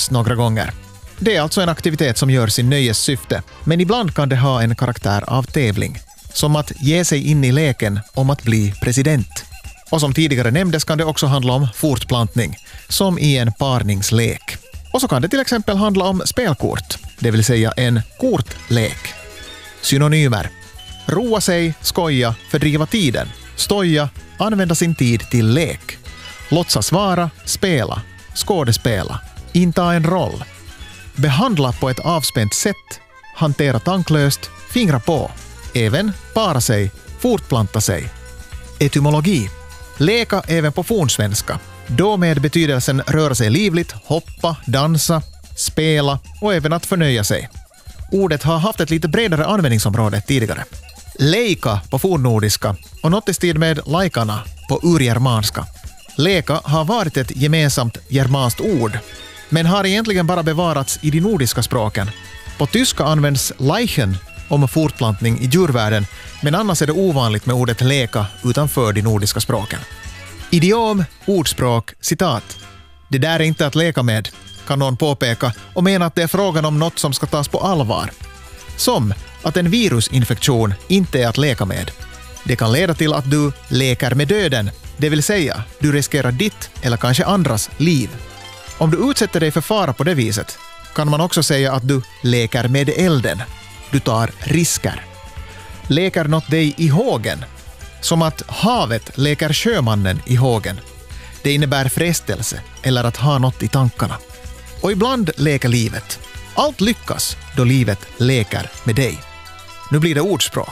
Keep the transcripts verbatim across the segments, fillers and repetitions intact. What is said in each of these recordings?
minst några gånger. Det är alltså en aktivitet som görs i nöjessyfte, men ibland kan det ha en karaktär av tävling. Som att ge sig in i leken om att bli president. Och som tidigare nämndes kan det också handla om fortplantning, som i en parningslek. Och så kan det till exempel handla om spelkort, det vill säga en kortlek. Synonymer: roa sig, skoja, fördriva tiden, stoja, använda sin tid till lek, låtsas vara, spela, skådespela, inta en roll, behandla på ett avspänt sätt, hantera tanklöst, fingra på, även para sig, fortplanta sig. Etymologi: leka även på fornsvenska, då med betydelsen röra sig livligt, hoppa, dansa, spela och även att förnöja sig. Ordet har haft ett lite bredare användningsområde tidigare. Leika på fornnordiska och något i stil med laikana på urgermanska. Leka har varit ett gemensamt germanskt ord, men har egentligen bara bevarats i de nordiska språken. På tyska används leichen om fortplantning i djurvärlden, men annars är det ovanligt med ordet leka utanför de nordiska språken. Idiom, ordspråk, citat. Det där är inte att leka med, kan någon påpeka och mena att det är frågan om något som ska tas på allvar. Som att en virusinfektion inte är att leka med. Det kan leda till att du leker med döden, det vill säga du riskerar ditt eller kanske andras liv. Om du utsätter dig för fara på det viset kan man också säga att du leker med elden. Du tar risker. Leker något dig i hågen. Som att havet leker sjömannen i hågen. Det innebär frestelse eller att ha något i tankarna. Och ibland leker livet. Allt lyckas då livet leker med dig. Nu blir det ordspråk.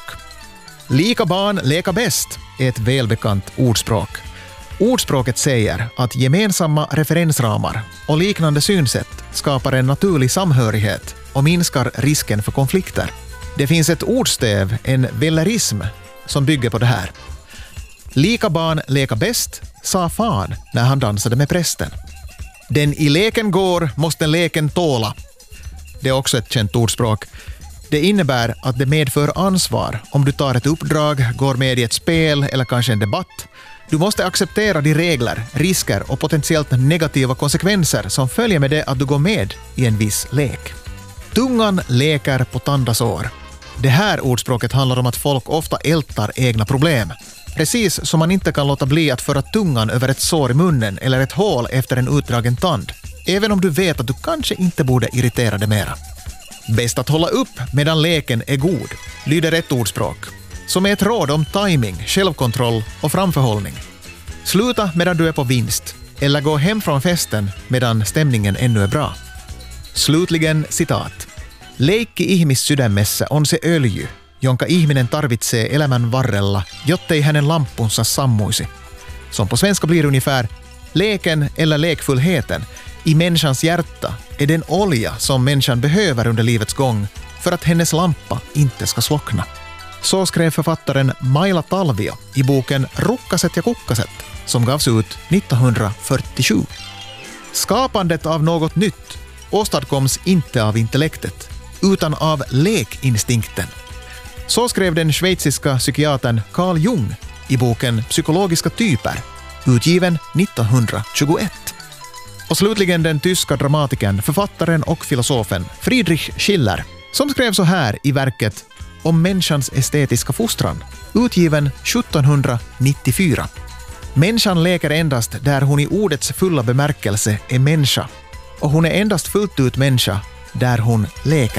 Lika barn leka bäst är ett välbekant ordspråk. Ordspråket säger att gemensamma referensramar och liknande synsätt skapar en naturlig samhörighet och minskar risken för konflikter. Det finns ett ordstäv, en vellerism, som bygger på det här. Lika barn leka bäst, sa fan när han dansade med prästen. Den i leken går måste leken tåla. Det är också ett känt ordspråk. Det innebär att det medför ansvar om du tar ett uppdrag, går med i ett spel eller kanske en debatt. Du måste acceptera de regler, risker och potentiellt negativa konsekvenser som följer med det att du går med i en viss lek. Tungan leker på tandasår. Det här ordspråket handlar om att folk ofta ältar egna problem. Precis som man inte kan låta bli att föra tungan över ett sår i munnen eller ett hål efter en utdragen tand. Även om du vet att du kanske inte borde irritera dig mera. Bäst att hålla upp medan leken är god, lyder ett ordspråk. Som är ett råd om timing, självkontroll och framförhållning. Sluta medan du är på vinst. Eller gå hem från festen medan stämningen ännu är bra. Slutligen citat. Leikki ihmis sydämessä on se öljy, jonka ihminen tarvitsee elämän varrella, jottei hänen lampunsa sammuisi. Som på svenska blir ungefär: leken eller lekfullheten i människans hjärta är den olja som människan behöver under livets gång för att hennes lampa inte ska slockna. Så skrev författaren Maila Talvio i boken Rukkaset ja kukkaset som gavs ut nittonhundrafyrtiosju. Skapandet av något nytt åstadkoms inte av intellektet utan av lekinstinkten. Så skrev den schweiziska psykiatern Carl Jung i boken Psykologiska typer, utgiven nittonhundratjugoett. Och slutligen den tyska dramatikern, författaren och filosofen Friedrich Schiller, som skrev så här i verket Om människans estetiska fostran, utgiven sjuttonhundranittiofyra. Människan leker endast där hon i ordets fulla bemärkelse är människa, och hon är endast fullt ut människa där hon leker.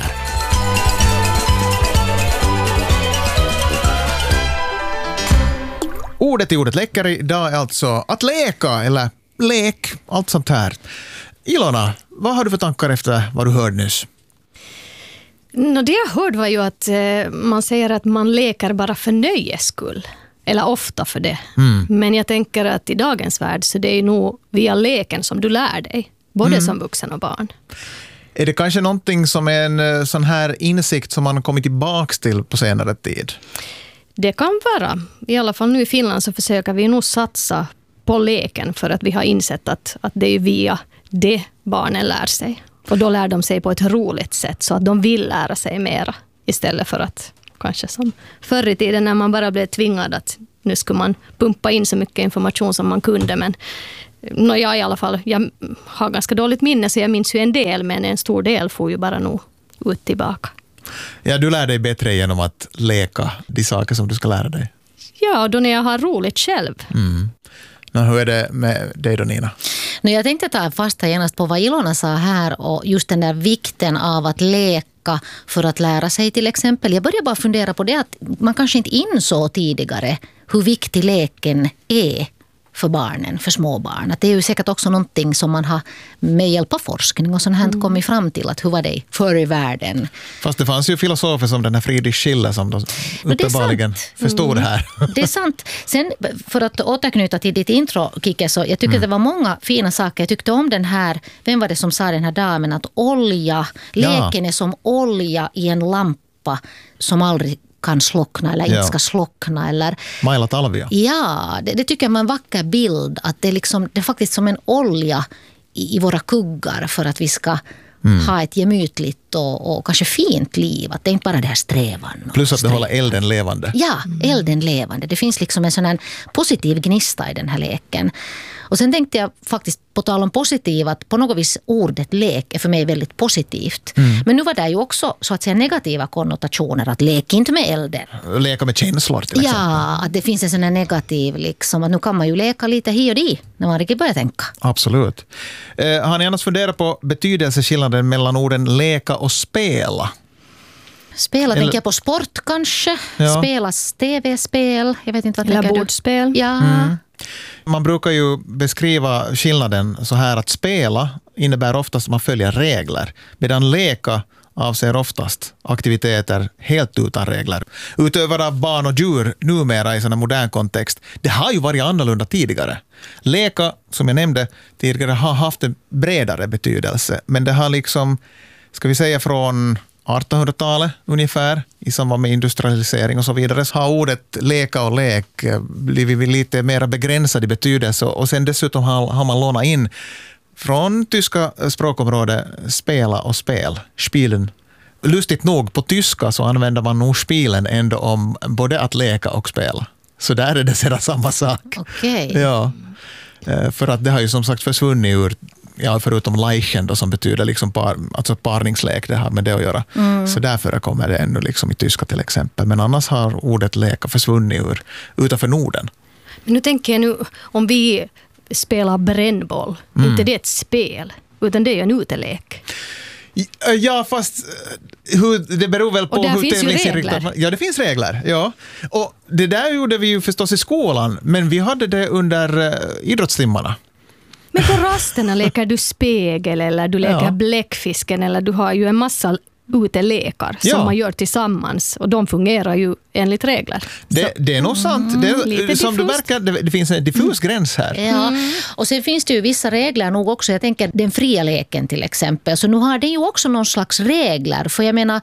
Ordet i ordet läcker idag är alltså att leka eller lek, allt sånt här. Ilona, vad har du för tankar efter vad du hörde nyss? No, det jag hörde var ju att eh, man säger att man leker bara för nöjes skull. Eller ofta för det. Mm. Men jag tänker att i dagens värld så det är nog via leken som du lär dig. Både mm. som vuxen och barn. Är det kanske någonting som är en sån här insikt som man har kommit tillbaka till på senare tid? Det kan vara. I alla fall nu i Finland så försöker vi nog satsa på leken för att vi har insett att, att det är via det barnen lär sig. Och då lär de sig på ett roligt sätt så att de vill lära sig mera istället för att kanske som förr i tiden när man bara blev tvingad att nu skulle man pumpa in så mycket information som man kunde, men No, jag i alla fall, jag har ganska dåligt minne så jag minns ju en del, men en stor del får ju bara nog ut tillbaka. Ja, du lär dig bättre genom att leka de saker som du ska lära dig. Ja, då när jag har roligt själv. Mm. Men hur är det med dig då, Nina? Nu, jag tänkte ta fasta genast på vad Ilona sa här och just den där vikten av att leka för att lära sig till exempel. Jag börjar bara fundera på det att man kanske inte insåg tidigare hur viktig leken är för barnen, för småbarn. Att det är ju säkert också någonting som man har med hjälp av forskning och sånt här mm. kommit fram till att hur var det förr i världen. Fast det fanns ju filosofer som den här Friedrich Schiller som då uppenbarligen förstod mm. det här. Det är sant. Sen för att återknyta till ditt intro, Kike, så jag tycker mm. det var många fina saker. Jag tyckte om den här, vem var det som sa den här damen, att olja, leken ja. är som olja i en lampa som aldrig kan slockna eller inte ja. ska slockna. Eller, Maila Talvia. Ja, det, det tycker jag är en vacker bild. Att det, är liksom, det är faktiskt som en olja i, i våra kuggar för att vi ska mm. ha ett gemytligt och, och kanske fint liv. Att det är inte bara det här strävan. Plus att det håller elden levande. Ja, elden levande. Det finns liksom en sån här positiv gnista i den här leken. Och sen tänkte jag faktiskt på tal om positiv att på något vis ordet lek är för mig väldigt positivt. Mm. Men nu var det ju också så att säga negativa konnotationer att lek inte med elden. Leka med känslor till exempel. Ja, att det finns en sån här negativ liksom att nu kan man ju leka lite här och dit när man riktigt börjar tänka. Absolut. Eh, har ni annars funderat på betydelseskillnaden mellan orden leka och spela? Spela Eller... tänker jag på sport kanske. Ja. Spelas tv-spel. Jag vet inte vad Eller tänker du. bordspel. Ja. Mm. Man brukar ju beskriva skillnaden så här att spela innebär oftast att man följer regler. Medan leka avser oftast aktiviteter helt utan regler. Utöver av barn och djur numera i sån modern kontext. Det har ju varit annorlunda tidigare. Leka, som jag nämnde tidigare, har haft en bredare betydelse. Men det har liksom, ska vi säga från artonhundratalet ungefär, i samband med industrialisering och så vidare, så har ordet leka och lek blivit lite mer begränsad i betydelse. Och sen dessutom har, har man lånat in från tyska språkområdet spela och spel, spielen. Lustigt nog, på tyska så använder man nog spielen ändå om både att leka och spela. Så där är det sedan samma sak. Okej. Okay. Ja, för att det har ju som sagt försvunnit ur, ja, förutom Leichen då, som betyder liksom par, alltså parningslek, det har med det att göra. Mm. Så därför kommer det ännu liksom i tyska till exempel. Men annars har ordet leka försvunnit ur, utanför Norden. Men nu tänker jag nu, om vi spelar brännboll, mm. inte det är ett spel, utan det är en utelek. Ja, fast hur, det beror väl på och hur tävlingsinriktat man... Ja, det finns regler, ja. Och det där gjorde vi ju förstås i skolan, men vi hade det under uh, idrottstimmarna. Men på rasterna leker du spegel eller du leker ja. bläckfisken, eller du har ju en massa utelekar som ja. man gör tillsammans och de fungerar ju enligt regler. Det, det är nog sant. Det, mm, som du märker, det, det finns en diffus mm. gräns här. Ja, och sen finns det ju vissa regler nog också. Jag tänker den fria leken till exempel. Så nu har det ju också någon slags regler. För jag menar,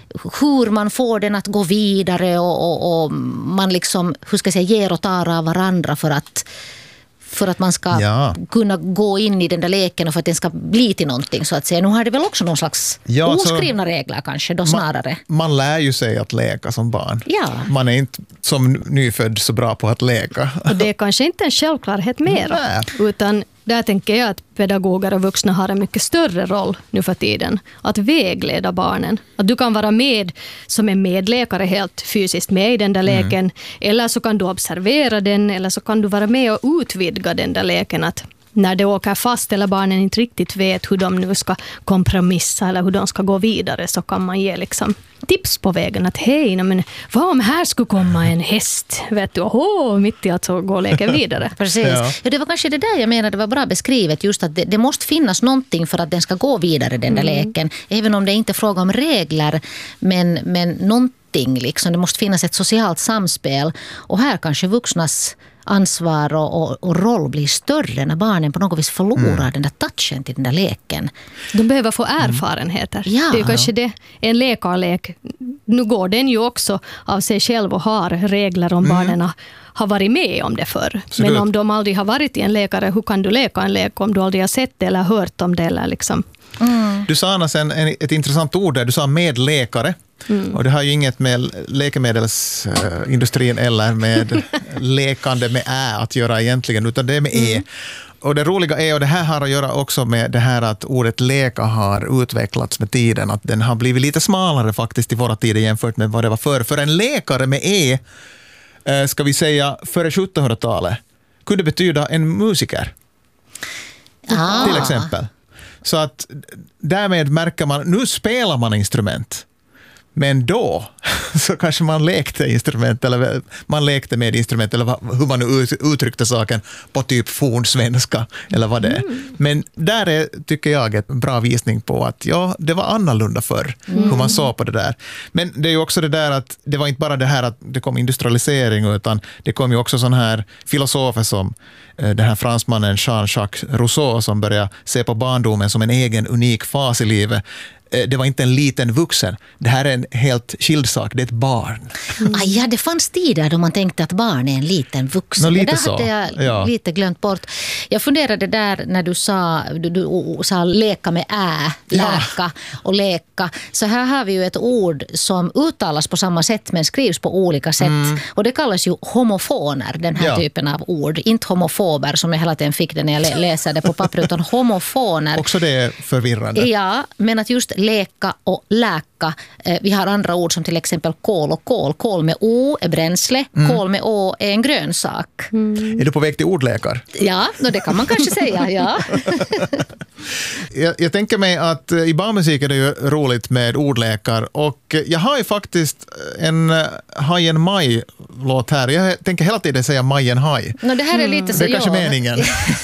hur man får den att gå vidare och, och, och man liksom, hur ska jag säga, ger och tar av varandra för att för att man ska ja. kunna gå in i den där leken och för att den ska bli till någonting så att säga. Nu har det väl också någon slags ja, oskrivna regler kanske då snarare. Man, man lär ju sig att leka som barn. Ja. Man är inte som nyfödd så bra på att leka. Och det är kanske inte en självklarhet mer. Utan där tänker jag att pedagoger och vuxna har en mycket större roll nu för tiden. Att vägleda barnen. Att du kan vara med som en medlekare helt fysiskt med i den där leken. Mm. Eller så kan du observera den. Eller så kan du vara med och utvidga den där leken. Att när det åker fast eller barnen inte riktigt vet hur de nu ska kompromissa eller hur de ska gå vidare, så kan man ge liksom tips på vägen att hej, men vad om här skulle komma en häst, vet du, åh, mitt i att så gå och leka vidare. Precis. Ja. Ja, det var kanske det där jag menade, det var bra beskrivet, just att det, det måste finnas någonting för att den ska gå vidare, den där mm. leken, även om det inte är fråga om regler, men, men någonting liksom, det måste finnas ett socialt samspel, och här kanske vuxnas ansvar och, och, och roll blir större när barnen på något vis förlorar mm. den där touchen till den där leken. De behöver få erfarenheter. Mm. Ja. Det är kanske det, en lekarlek. Nu går den ju också av sig själv och har regler om mm. barnen har varit med om det förr. Absolut. Men om de aldrig har varit i en lekare, hur kan du leka en lek om du aldrig har sett det eller hört om det? Eller liksom. Mm. Du sa annars en, en, ett intressant ord där. Du sa medlekare. Mm. Och det har ju inget med läkemedelsindustrin eller med lekande med ä att göra egentligen, utan det är med e. Och det roliga är, och det här har att göra också med det här att ordet leka har utvecklats med tiden, att den har blivit lite smalare faktiskt i våra tider jämfört med vad det var förr. För en läkare med E, ska vi säga före sjuttonhundratalet, kunde betyda en musiker. Ah. Till exempel. Så att därmed märker man, nu spelar man instrument. Men då så kanske man lekte instrument eller man lekte med instrument eller hur man nu uttryckte saken på typ fornsvenska eller vad det är. Mm. Men där är, tycker jag, ett bra visning på att ja, det var annorlunda förr mm. hur man såg på det där. Men det är ju också det där att det var inte bara det här att det kom industrialisering, utan det kom ju också sån här filosofer som den här fransmannen Jean-Jacques Rousseau som började se på barndomen som en egen unik fas i livet. Det var inte en liten vuxen. Det här är en helt skild sak. Det är ett barn. Mm. Ah, ja, det fanns tider då man tänkte att barn är en liten vuxen. Nå, lite det där så. hade jag ja. lite glömt bort. Jag funderade där när du sa, du, du sa leka med ä, läka ja. och leka. Så här har vi ju ett ord som uttalas på samma sätt men skrivs på olika sätt. Mm. Och det kallas ju homofoner, den här ja. typen av ord. Inte homofober som jag hela tiden fick det när jag läste det på papper, utan homofoner. Också det är förvirrande. Ja, men att just leka och läka. Vi har andra ord som till exempel kol och kol. Kol med O är bränsle, mm. kol med Å är en grönsak. Mm. Är du på väg till ordlekar? Ja, det kan man kanske säga, ja. jag, jag tänker mig att i barnmusik är det ju roligt med ordlekar, och jag har ju faktiskt en Hajen Maj-låt här. Jag tänker hela tiden säga Majen Haj. No, det här är lite så, det är kanske ja. meningen.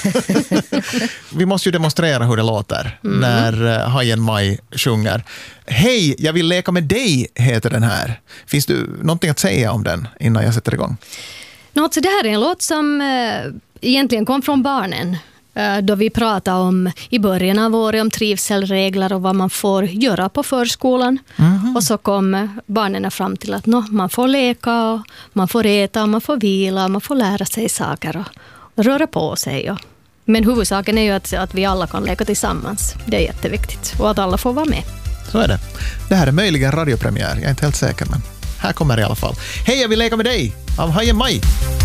Vi måste ju demonstrera hur det låter mm. när Hajen Maj sjunger. Hej, jag vill leka med dig, heter den här. Finns det någonting att säga om den innan jag sätter igång? Nå, så det här är en låt som äh, egentligen kom från barnen. Äh, då vi pratade om i början av året om trivselregler och vad man får göra på förskolan. Mm-hmm. Och så kom barnen fram till att no, man får leka, och man får äta, och man får vila, och man får lära sig saker och, och röra på sig. Och. Men huvudsaken är ju att, att vi alla kan leka tillsammans. Det är jätteviktigt. Och att alla får vara med. Så är det. Det här är möjligen radiopremiär. Jag är inte helt säker, men här kommer det i alla fall. Hej, jag vill leka med dig av Hajen Maj.